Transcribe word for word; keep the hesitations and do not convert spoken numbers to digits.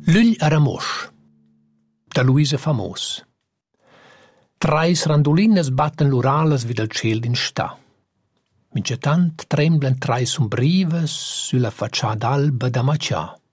L'ugl a Ramosch, da Luisa Famos. Trais randolines batten l'uralas vid al ciel in sta. Mincetant tremblan trais umbrivas sulla facciada alba da Macià.